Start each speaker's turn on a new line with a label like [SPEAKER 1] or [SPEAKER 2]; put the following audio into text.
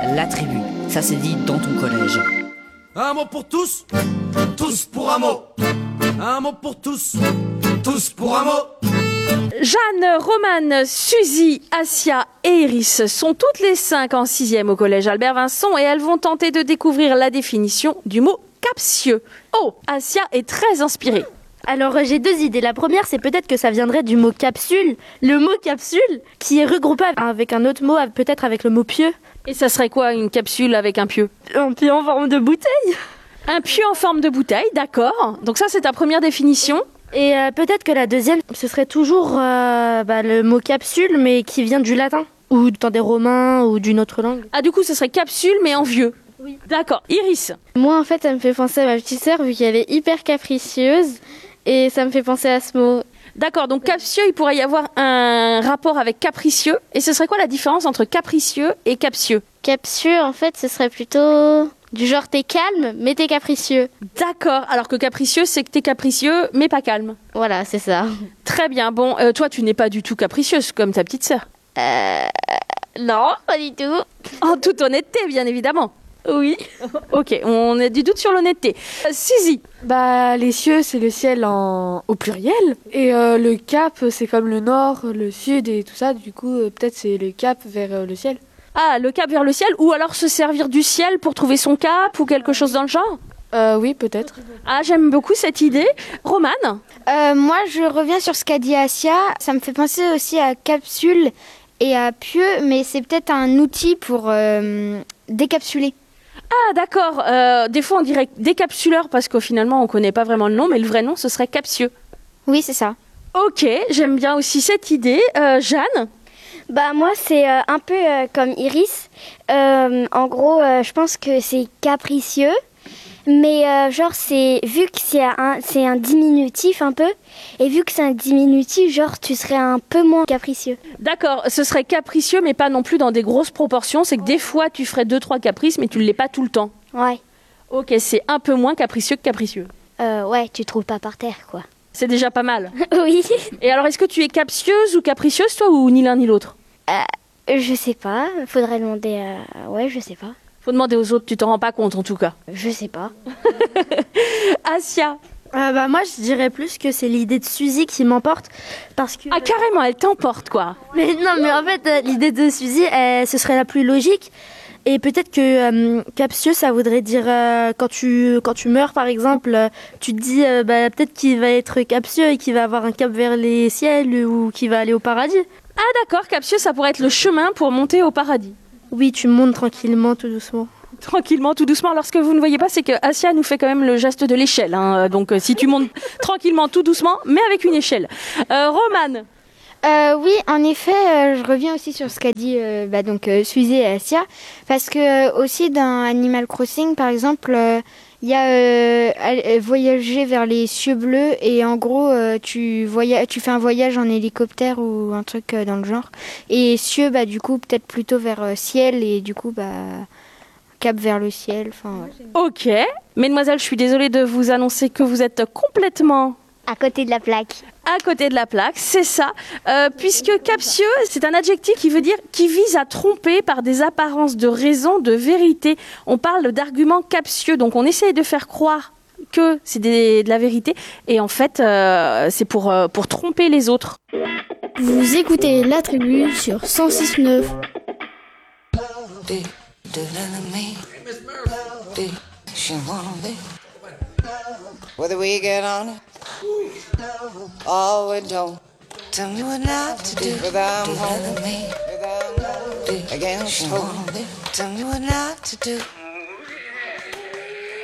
[SPEAKER 1] la tribu. Ça c'est dit dans ton collège.
[SPEAKER 2] Un mot pour tous, tous pour un mot. Un mot pour tous, tous pour un mot.
[SPEAKER 3] Jeanne, Romane, Suzy, Assia et Iris sont toutes les 5 en 6e au collège Albert Vincent et elles vont tenter de découvrir la définition du mot captieux. Oh, Assia est très inspirée.
[SPEAKER 4] Alors j'ai 2 idées. La première, c'est peut-être que ça viendrait du mot capsule. Le mot capsule qui est regroupé avec un autre mot, peut-être avec le mot pieu.
[SPEAKER 3] Et ça serait quoi une capsule avec un pieu?
[SPEAKER 4] Un pieu en forme de bouteille.
[SPEAKER 3] Un pieu en forme de bouteille, d'accord. Donc ça c'est ta première définition.
[SPEAKER 4] Et peut-être que la deuxième, ce serait toujours le mot capsule, mais qui vient du latin. Ou du temps des Romains, ou d'une autre langue.
[SPEAKER 3] Ah du coup ce serait capsule mais en vieux.
[SPEAKER 4] Oui.
[SPEAKER 3] D'accord. Iris.
[SPEAKER 5] Moi en fait ça me fait penser à ma petite sœur vu qu'elle est hyper capricieuse et ça me fait penser à ce mot.
[SPEAKER 3] D'accord, donc captieux, il pourrait y avoir un rapport avec capricieux. Et ce serait quoi la différence entre capricieux et captieux?
[SPEAKER 5] Captieux en fait ce serait plutôt du genre t'es calme mais t'es capricieux.
[SPEAKER 3] D'accord, alors que capricieux c'est que t'es capricieux mais pas calme.
[SPEAKER 5] Voilà c'est ça.
[SPEAKER 3] Très bien, bon, toi tu n'es pas du tout capricieuse comme ta petite sœur.
[SPEAKER 5] Non pas du tout.
[SPEAKER 3] En toute honnêteté bien évidemment.
[SPEAKER 4] Oui.
[SPEAKER 3] Ok, on a du doute sur l'honnêteté. Suzy.
[SPEAKER 6] Les cieux, c'est le ciel au pluriel. Et le cap, c'est comme le nord, le sud et tout ça. Du coup, peut-être c'est le cap vers le ciel.
[SPEAKER 3] Ah, le cap vers le ciel, ou alors se servir du ciel pour trouver son cap ou quelque chose dans le genre?
[SPEAKER 6] Oui, peut-être.
[SPEAKER 3] Ah, j'aime beaucoup cette idée. Romane?
[SPEAKER 7] Moi, je reviens sur ce qu'a dit Assia. Ça me fait penser aussi à capsule et à pieu, mais c'est peut-être un outil pour décapsuler.
[SPEAKER 3] Ah d'accord, des fois on dirait décapsuleur parce qu'au finalement on connaît pas vraiment le nom, mais le vrai nom ce serait captieux.
[SPEAKER 7] Oui, c'est ça.
[SPEAKER 3] Ok, j'aime bien aussi cette idée. Jeanne?
[SPEAKER 8] Moi c'est un peu comme Iris. En gros, je pense que c'est capricieux. Mais vu que c'est un diminutif un peu, et vu que c'est un diminutif, tu serais un peu moins capricieux.
[SPEAKER 3] D'accord, ce serait capricieux, mais pas non plus dans des grosses proportions. C'est que des fois, tu ferais 2-3 caprices, mais tu ne l'es pas tout le temps.
[SPEAKER 8] Ouais.
[SPEAKER 3] Ok, c'est un peu moins capricieux que capricieux.
[SPEAKER 8] Ouais, tu trouves pas par terre, quoi.
[SPEAKER 3] C'est déjà pas mal.
[SPEAKER 8] Oui.
[SPEAKER 3] Et alors, est-ce que tu es captieuse ou capricieuse, toi, ou ni l'un ni l'autre?
[SPEAKER 8] Je sais pas, faudrait demander à... Ouais, je sais pas.
[SPEAKER 3] Faut demander aux autres, tu t'en rends pas compte en tout cas.
[SPEAKER 8] Je sais pas.
[SPEAKER 3] Assia?
[SPEAKER 4] Moi je dirais plus que c'est l'idée de Suzy qui m'emporte parce que...
[SPEAKER 3] Ah carrément, elle t'emporte quoi.
[SPEAKER 4] Mais non, mais en fait l'idée de Suzy, ce serait la plus logique. Et peut-être que captieux, ça voudrait dire quand tu meurs par exemple, tu te dis peut-être qu'il va être captieux et qu'il va avoir un cap vers les ciels ou qu'il va aller au paradis.
[SPEAKER 3] Ah d'accord, captieux ça pourrait être le chemin pour monter au paradis.
[SPEAKER 4] Oui, tu montes tranquillement, tout doucement.
[SPEAKER 3] Tranquillement, tout doucement. Alors, ce que vous ne voyez pas, c'est que Assia nous fait quand même le geste de l'échelle. Hein. Donc, si tu montes tranquillement, tout doucement, mais avec une échelle. Romane?
[SPEAKER 7] Oui, en effet, je reviens aussi sur ce qu'a dit Suzy et Assia, parce que aussi dans Animal Crossing, par exemple, il y a voyager vers les cieux bleus et en gros, tu fais un voyage en hélicoptère ou un truc dans le genre. Et cieux, du coup, peut-être plutôt vers ciel et du coup, cap vers le ciel. Ouais.
[SPEAKER 3] Ok. Mesdemoiselles, je suis désolée de vous annoncer que vous êtes complètement...
[SPEAKER 8] À côté de la plaque.
[SPEAKER 3] À côté de la plaque, c'est ça. Puisque captieux, c'est un adjectif qui veut dire qui vise à tromper par des apparences de raison, de vérité. On parle d'arguments captieux, donc on essaye de faire croire que c'est de la vérité. Et en fait, c'est pour tromper les autres.
[SPEAKER 9] Vous écoutez La Tribu sur 106.9.
[SPEAKER 10] Whether we get on it or we don't, tell me what not to do. Whether I'm home against home, tell me what not to do.